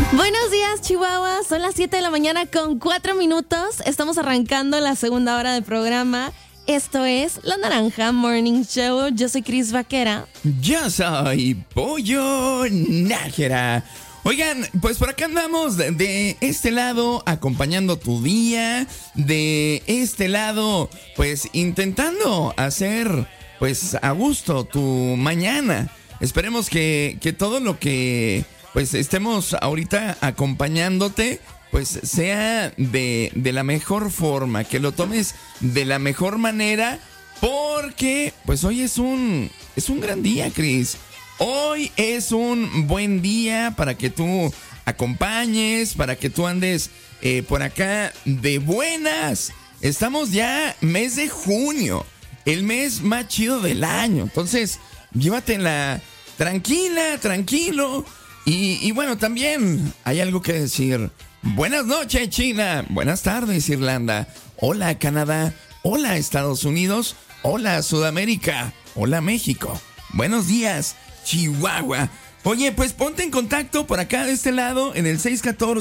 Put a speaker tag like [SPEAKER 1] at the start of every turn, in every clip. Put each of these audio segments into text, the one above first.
[SPEAKER 1] Buenos días, Chihuahua. Son las 7 de la mañana con 4 minutos. Estamos arrancando la segunda hora del programa. Esto es La Naranja Morning Show. Yo soy Cris Vaquera.
[SPEAKER 2] Yo soy Pollo Nájera. Oigan, pues por acá andamos de este lado acompañando tu día. De este lado, pues intentando hacer pues a gusto tu mañana. Esperemos que todo lo que pues estemos ahorita acompañándote pues sea de la mejor forma, que lo tomes de la mejor manera, porque pues hoy es un gran día, Cris. Hoy es un buen día para que tú acompañes, para que tú andes por acá de buenas. Estamos ya mes de junio, el mes más chido del año. Entonces, llévatela tranquila, tranquilo. Y bueno, también hay algo que decir. Buenas noches, China. Buenas tardes, Irlanda. Hola, Canadá. Hola, Estados Unidos. Hola, Sudamérica. Hola, México. Buenos días, Chihuahua. Oye, pues ponte en contacto por acá de este lado en el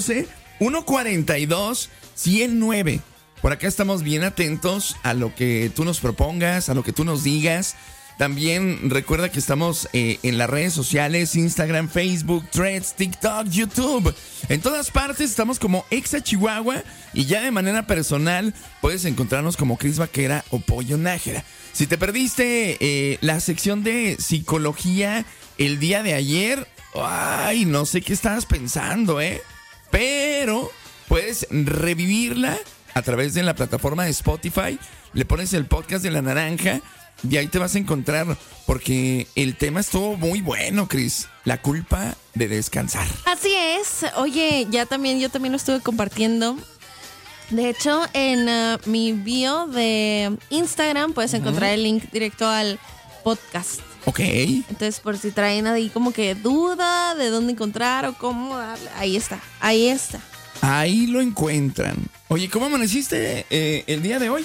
[SPEAKER 2] 614-142-109. Por acá estamos bien atentos a lo que tú nos propongas, a lo que tú nos digas. También recuerda que estamos en las redes sociales, Instagram, Facebook, Threads, TikTok, YouTube. En todas partes estamos como Exa Chihuahua, y ya de manera personal puedes encontrarnos como Cris Vaquera o Pollo Nájera. Si te perdiste la sección de psicología el día de ayer, ay, no sé qué estabas pensando, pero puedes revivirla a través de la plataforma de Spotify. Le pones el podcast de La Naranja y ahí te vas a encontrar, porque el tema estuvo muy bueno, Cris. La culpa de descansar.
[SPEAKER 1] Así es. Oye, yo también lo estuve compartiendo. De hecho, en mi bio de Instagram puedes encontrar el link directo al podcast.
[SPEAKER 2] Ok.
[SPEAKER 1] Entonces, por si traen ahí como que duda de dónde encontrar o cómo darle, ahí está.
[SPEAKER 2] Ahí lo encuentran. Oye, ¿cómo amaneciste el día de hoy?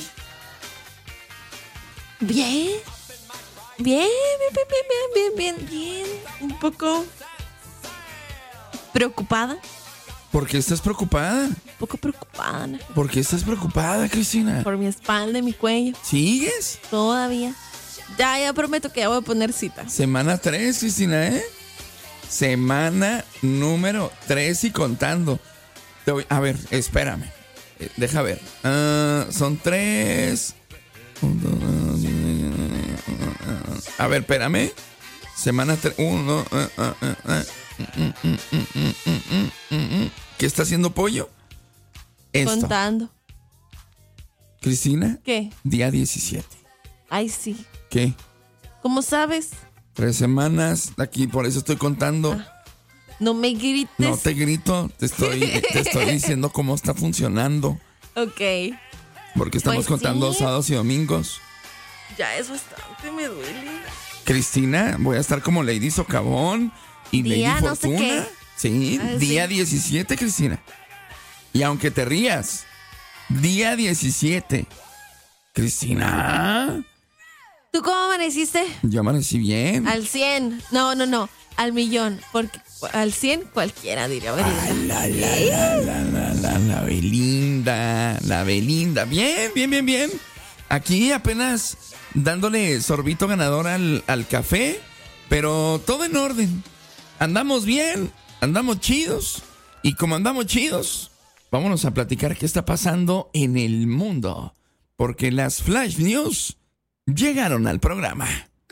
[SPEAKER 1] Bien. Un poco preocupada.
[SPEAKER 2] ¿Por qué estás preocupada?
[SPEAKER 1] Un poco preocupada, ¿no?
[SPEAKER 2] ¿Por qué estás preocupada, Cristina?
[SPEAKER 1] Por mi espalda y mi cuello.
[SPEAKER 2] ¿Sigues?
[SPEAKER 1] Todavía. Ya prometo que ya voy a poner cita.
[SPEAKER 2] Semana 3, Cristina, Semana número 3 y contando. A ver, espérame. Deja ver. Son 3. A ver, espérame. Semana 3. ¿Qué está haciendo Pollo? Esto.
[SPEAKER 1] Contando.
[SPEAKER 2] Cristina.
[SPEAKER 1] ¿Qué?
[SPEAKER 2] Día 17.
[SPEAKER 1] Ay, sí.
[SPEAKER 2] ¿Qué?
[SPEAKER 1] ¿Cómo sabes?
[SPEAKER 2] 3 semanas aquí, por eso estoy contando.
[SPEAKER 1] No me grites.
[SPEAKER 2] No te grito, te estoy diciendo cómo está funcionando.
[SPEAKER 1] Ok.
[SPEAKER 2] Porque estamos
[SPEAKER 1] Pues
[SPEAKER 2] contando
[SPEAKER 1] sí.
[SPEAKER 2] sábados y domingos.
[SPEAKER 1] Ya es bastante, me duele.
[SPEAKER 2] Cristina, voy a estar como Lady Socavón y
[SPEAKER 1] Día
[SPEAKER 2] Lady
[SPEAKER 1] no sé
[SPEAKER 2] Fortuna.
[SPEAKER 1] qué.
[SPEAKER 2] Sí, día 17, Cristina. Y aunque te rías, día 17. Cristina.
[SPEAKER 1] ¿Tú cómo amaneciste?
[SPEAKER 2] Yo amanecí bien.
[SPEAKER 1] Al 100. No. Al millón. Porque al 100 cualquiera diría.
[SPEAKER 2] La Belinda. La Belinda. Bien. Aquí apenas dándole sorbito ganador al café, pero todo en orden. Andamos bien, andamos chidos. Y como andamos chidos, vámonos a platicar qué está pasando en el mundo. Porque las Flash News llegaron al programa.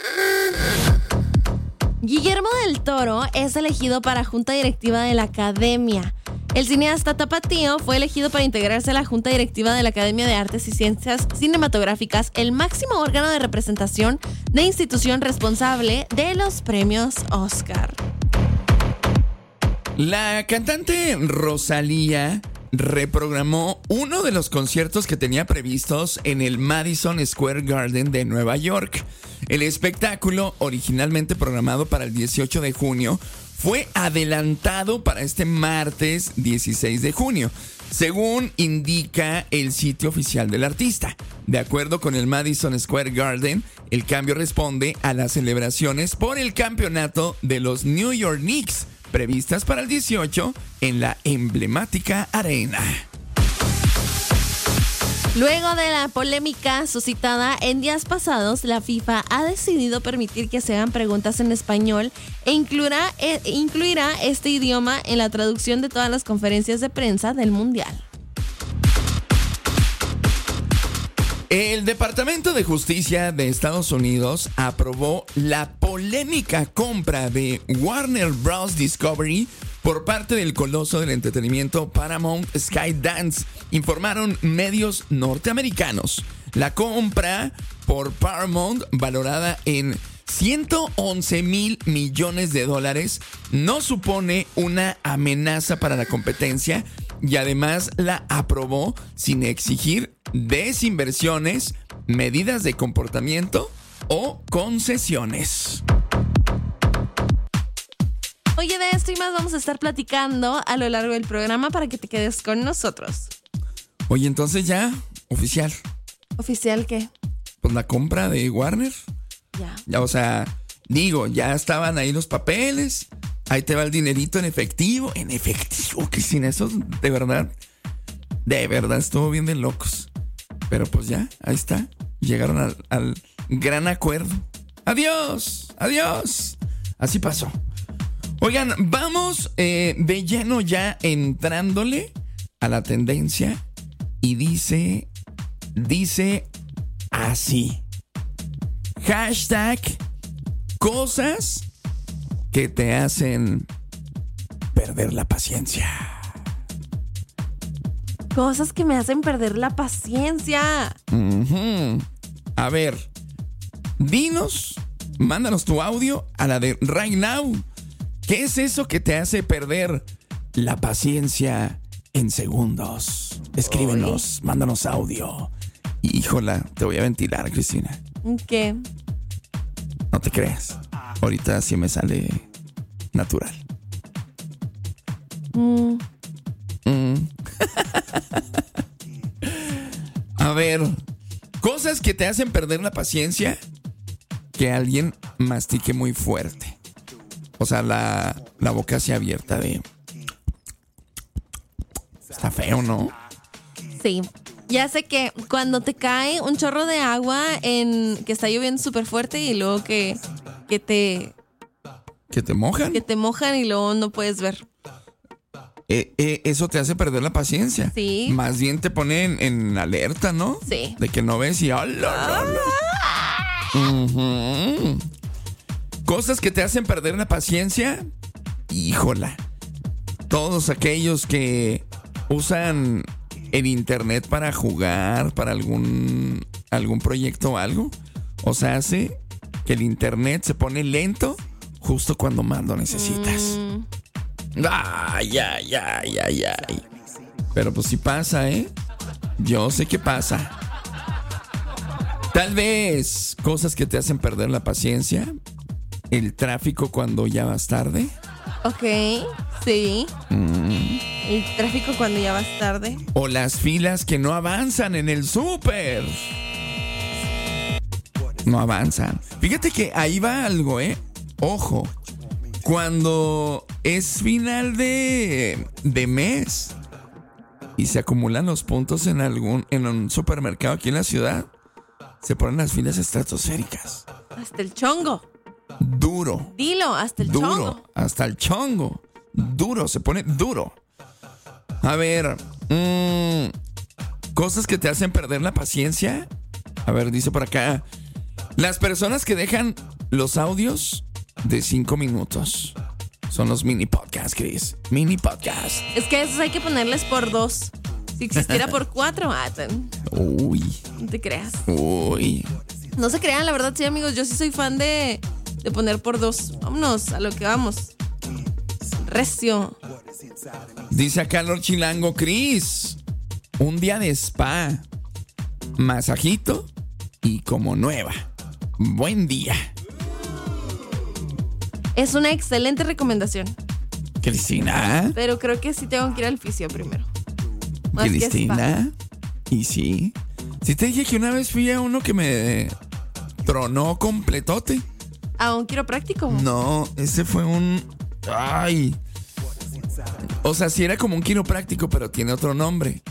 [SPEAKER 1] Guillermo del Toro es elegido para Junta Directiva de la Academia. El cineasta tapatío fue elegido para integrarse a la Junta Directiva de la Academia de Artes y Ciencias Cinematográficas, el máximo órgano de representación de institución responsable de los premios Oscar.
[SPEAKER 2] La cantante Rosalía reprogramó uno de los conciertos que tenía previstos en el Madison Square Garden de Nueva York. El espectáculo, originalmente programado para el 18 de junio, fue adelantado para este martes 16 de junio, según indica el sitio oficial del artista. De acuerdo con el Madison Square Garden, el cambio responde a las celebraciones por el campeonato de los New York Knicks, previstas para el 18 en la emblemática arena.
[SPEAKER 1] Luego de la polémica suscitada en días pasados, la FIFA ha decidido permitir que se hagan preguntas en español e incluirá este idioma en la traducción de todas las conferencias de prensa del Mundial.
[SPEAKER 2] El Departamento de Justicia de Estados Unidos aprobó la polémica compra de Warner Bros. Discovery por parte del coloso del entretenimiento Paramount Skydance, informaron medios norteamericanos. La compra por Paramount, valorada en $111 millones, no supone una amenaza para la competencia y además la aprobó sin exigir desinversiones, medidas de comportamiento o concesiones.
[SPEAKER 1] Oye, de esto y más vamos a estar platicando a lo largo del programa para que te quedes con nosotros.
[SPEAKER 2] Oye, entonces ya, oficial.
[SPEAKER 1] ¿Oficial qué?
[SPEAKER 2] Pues la compra de Warner. Ya, o sea, digo, ya estaban ahí los papeles. Ahí te va el dinerito en efectivo. En efectivo, que sin eso, de verdad estuvo bien de locos. Pero pues ya, ahí está. Llegaron al gran acuerdo. Adiós. Así pasó. Oigan, vamos de lleno ya entrándole a la tendencia y dice así. Hashtag cosas que te hacen perder la paciencia.
[SPEAKER 1] Cosas que me hacen perder la paciencia.
[SPEAKER 2] A ver, mándanos tu audio a la de Right Now. ¿Qué es eso que te hace perder la paciencia en segundos? Escríbenos, mándanos audio. Híjola, te voy a ventilar, Cristina.
[SPEAKER 1] ¿Qué?
[SPEAKER 2] No te creas. Ahorita sí me sale natural. A ver, cosas que te hacen perder la paciencia. Que alguien mastique muy fuerte. O sea, la boca así abierta de... Está feo, ¿no?
[SPEAKER 1] Sí. Ya sé que cuando te cae un chorro de agua que está lloviendo súper fuerte y luego que te...
[SPEAKER 2] ¿Que te mojan?
[SPEAKER 1] Que te mojan y luego no puedes ver.
[SPEAKER 2] Eso te hace perder la paciencia.
[SPEAKER 1] Sí.
[SPEAKER 2] Más bien te pone en alerta, ¿no?
[SPEAKER 1] Sí.
[SPEAKER 2] De que no ves y... Cosas que te hacen perder la paciencia. Híjola. Todos aquellos que usan el internet para jugar, para algún proyecto o algo. O sea, hace que el internet se pone lento justo cuando más lo necesitas. Ay. Pero pues sí pasa, ¿eh? Yo sé que pasa. Tal vez cosas que te hacen perder la paciencia. El tráfico cuando ya vas tarde.
[SPEAKER 1] Ok, sí. El tráfico cuando ya vas tarde.
[SPEAKER 2] O las filas que no avanzan en el súper. No avanzan. Fíjate que ahí va algo, ¿eh? Ojo. Cuando es final de mes y se acumulan los puntos en un supermercado aquí en la ciudad, se ponen las filas estratosféricas.
[SPEAKER 1] Hasta el chongo.
[SPEAKER 2] Duro.
[SPEAKER 1] Dilo, hasta el chongo.
[SPEAKER 2] Hasta el chongo. Duro, se pone duro. A ver, cosas que te hacen perder la paciencia. A ver, dice por acá. Las personas que dejan los audios de 5 minutos. Son los mini podcasts, Chris. Mini podcasts.
[SPEAKER 1] Es que esos hay que ponerles por 2. Si existiera por 4,
[SPEAKER 2] uy.
[SPEAKER 1] No te creas.
[SPEAKER 2] Uy.
[SPEAKER 1] No se crean, la verdad, sí, amigos. Yo sí soy fan de poner por 2. Vámonos a lo que vamos. Recio.
[SPEAKER 2] Dice acá Lord Chilango, Chris. Un día de spa. Masajito y como nueva. Buen día.
[SPEAKER 1] Es una excelente recomendación.
[SPEAKER 2] Cristina.
[SPEAKER 1] Pero creo que sí tengo que ir al fisio primero. Más
[SPEAKER 2] Cristina. Y sí. Sí te dije que una vez fui a uno que me tronó completote.
[SPEAKER 1] ¿A un quiropráctico?
[SPEAKER 2] No, ese fue un... Ay. O sea, sí era como un quiropráctico, pero tiene otro nombre.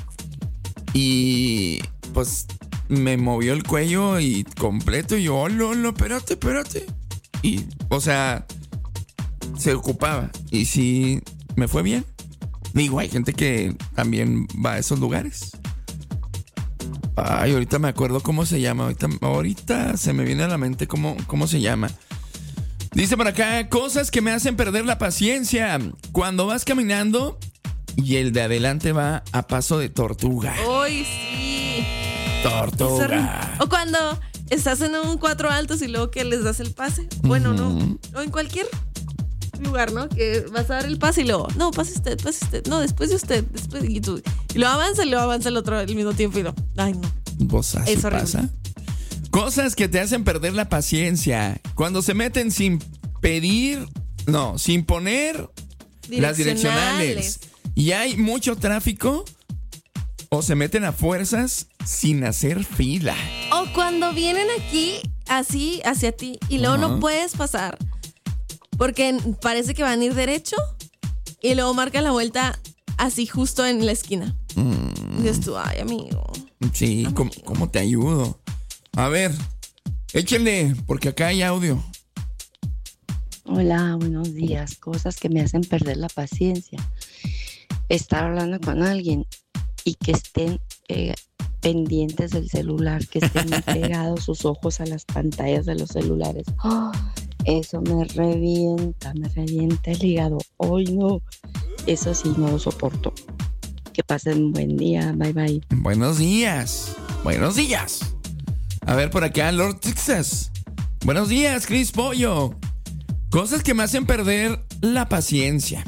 [SPEAKER 2] Y pues me movió el cuello y completo. Y yo, no, espérate. Y, o sea, se ocupaba. Y sí, me fue bien. Digo, hay gente que también va a esos lugares. Ay, ahorita me acuerdo cómo se llama. Ahorita se me viene a la mente cómo se llama. Dice por acá, cosas que me hacen perder la paciencia. Cuando vas caminando y el de adelante va a paso de tortuga.
[SPEAKER 1] ¡Uy, sí!
[SPEAKER 2] Tortuga.
[SPEAKER 1] O cuando estás en un 4 altos y luego que les das el pase. Bueno, no. O en cualquier lugar, ¿no? Que vas a dar el pase y luego, no, pase usted. No, después de usted. Y tú. Y luego avanza el otro al mismo tiempo y lo. Ay, no.
[SPEAKER 2] ¿Vos así
[SPEAKER 1] es horrible.
[SPEAKER 2] pasa? Cosas que te hacen perder la paciencia. Cuando se meten sin poner las direccionales. Y hay mucho tráfico. O se meten a fuerzas sin hacer fila.
[SPEAKER 1] O cuando vienen aquí, así, hacia ti, y luego no puedes pasar. Porque parece que van a ir derecho. Y luego marcan la vuelta así justo en la esquina. Y dices tú, ay, amigo.
[SPEAKER 2] Sí, ¿cómo te ayudo? A ver, échenle, porque acá hay audio.
[SPEAKER 3] Hola, buenos días. Cosas que me hacen perder la paciencia. Estar hablando con alguien y que estén pendientes del celular, que estén pegados sus ojos a las pantallas de los celulares. ¡Oh! Eso me revienta el hígado. ¡Ay, no! Eso sí, no lo soporto. Que pasen un buen día. Bye, bye.
[SPEAKER 2] Buenos días. A ver, por acá, Lord Texas. Buenos días, Chris Pollo. Cosas que me hacen perder la paciencia.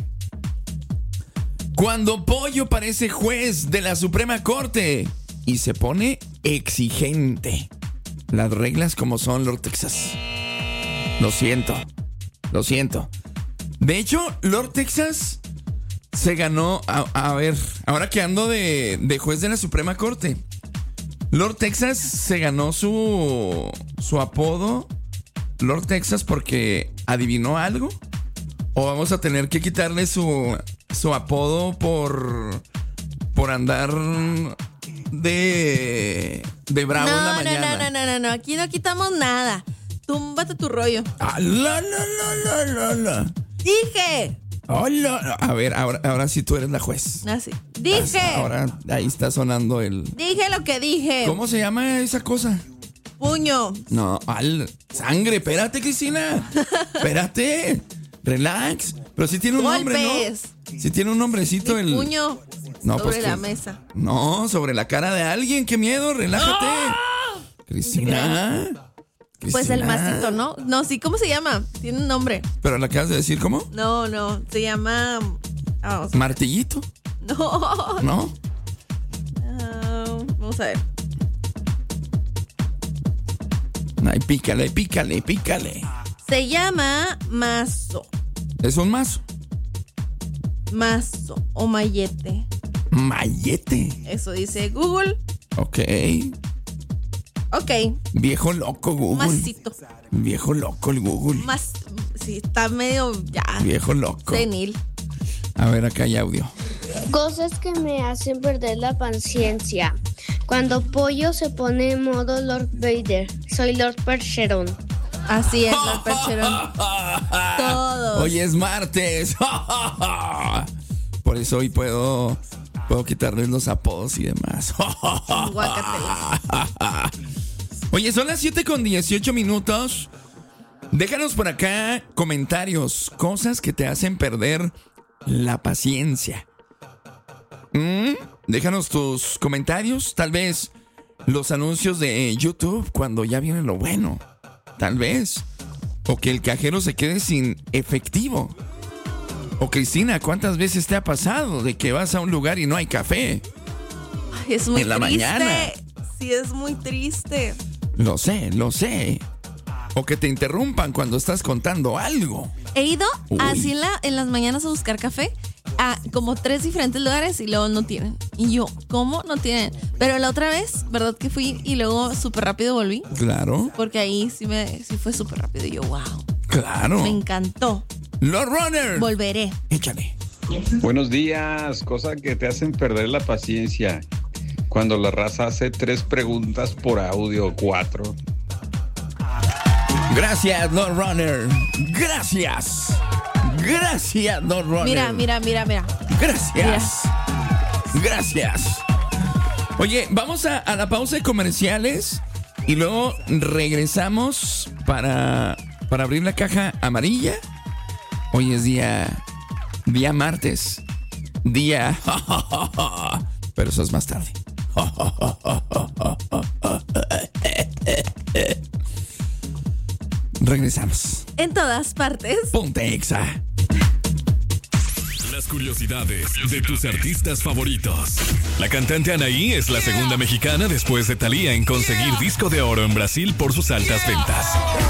[SPEAKER 2] Cuando Pollo parece juez de la Suprema Corte y se pone exigente. Las reglas como son, Lord Texas. Lo siento. De hecho, Lord Texas se ganó, a ver, ahora que ando de juez de la Suprema Corte, Lord Texas se ganó su apodo Lord Texas porque adivinó algo. ¿O vamos a tener que quitarle su apodo por andar de bravo en la mañana?
[SPEAKER 1] No, aquí no quitamos nada. Túmbate tu rollo. Dije.
[SPEAKER 2] Hola. A ver, ahora sí tú eres la juez.
[SPEAKER 1] Así. Dije.
[SPEAKER 2] Ahora ahí está sonando el...
[SPEAKER 1] Dije lo que dije.
[SPEAKER 2] ¿Cómo se llama esa cosa?
[SPEAKER 1] Puño.
[SPEAKER 2] No, sangre. Espérate, Cristina. Espérate. Relax. Pero sí tiene un nombre, ¿no? Sí tiene un nombrecito el...
[SPEAKER 1] puño.
[SPEAKER 2] No,
[SPEAKER 1] sobre
[SPEAKER 2] pues
[SPEAKER 1] la mesa.
[SPEAKER 2] No, sobre la cara de alguien. ¡Qué miedo! Relájate. ¡Oh! Cristina.
[SPEAKER 1] Pues el masito, ¿no? No, sí, ¿cómo se llama? Tiene un nombre.
[SPEAKER 2] ¿Pero le acabas de decir cómo?
[SPEAKER 1] No, se llama...
[SPEAKER 2] ¿Martillito?
[SPEAKER 1] No.
[SPEAKER 2] ¿No?
[SPEAKER 1] Vamos a ver.
[SPEAKER 2] Ay, pícale.
[SPEAKER 1] Se llama mazo.
[SPEAKER 2] ¿Es un mazo?
[SPEAKER 1] Mazo o mallete.
[SPEAKER 2] ¿Mallete?
[SPEAKER 1] Eso dice Google.
[SPEAKER 2] Ok. Viejo loco Google.
[SPEAKER 1] Masito.
[SPEAKER 2] Viejo loco el Google.
[SPEAKER 1] Sí, está medio ya.
[SPEAKER 2] Viejo loco.
[SPEAKER 1] Senil.
[SPEAKER 2] A ver, acá hay audio.
[SPEAKER 4] Cosas que me hacen perder la paciencia. Cuando Pollo se pone en modo Lord Vader. Soy Lord Percherón.
[SPEAKER 1] Así es, Lord Percherón. Todos.
[SPEAKER 2] Hoy es martes. Por eso hoy puedo quitarles los apodos y demás.
[SPEAKER 1] Guácatelas.
[SPEAKER 2] Oye, son las 7:18. Déjanos por acá comentarios, cosas que te hacen perder la paciencia. Déjanos tus comentarios, tal vez los anuncios de YouTube cuando ya viene lo bueno, tal vez. O que el cajero se quede sin efectivo. O Cristina, ¿cuántas veces te ha pasado de que vas a un lugar y no hay café?
[SPEAKER 1] Ay, es muy
[SPEAKER 2] en la
[SPEAKER 1] triste.
[SPEAKER 2] Mañana.
[SPEAKER 1] Sí, es muy triste.
[SPEAKER 2] Lo sé. O que te interrumpan cuando estás contando algo.
[SPEAKER 1] He ido así en las mañanas a buscar café a como 3 diferentes lugares y luego no tienen. Y yo, ¿cómo no tienen? Pero la otra vez, ¿verdad que fui y luego súper rápido volví?
[SPEAKER 2] Claro.
[SPEAKER 1] Porque ahí sí fue súper rápido y yo, wow.
[SPEAKER 2] Claro.
[SPEAKER 1] Me encantó.
[SPEAKER 2] Lord Runner.
[SPEAKER 1] Volveré.
[SPEAKER 2] Échale.
[SPEAKER 5] Buenos días. Cosas que te hacen perder la paciencia. Cuando la raza hace 3 preguntas por audio, 4.
[SPEAKER 2] Gracias, Lord Runner. Gracias. Gracias, Lord Runner.
[SPEAKER 1] Mira.
[SPEAKER 2] Gracias. Gracias. Oye, vamos a la pausa de comerciales y luego regresamos para abrir la caja amarilla. Hoy es día martes. Pero eso es más tarde. Regresamos.
[SPEAKER 1] En todas partes.
[SPEAKER 2] Ponte Exa.
[SPEAKER 6] Las curiosidades de tus artistas favoritos. La cantante Anaí es la segunda mexicana después de Thalía en conseguir disco de oro en Brasil por sus altas ventas.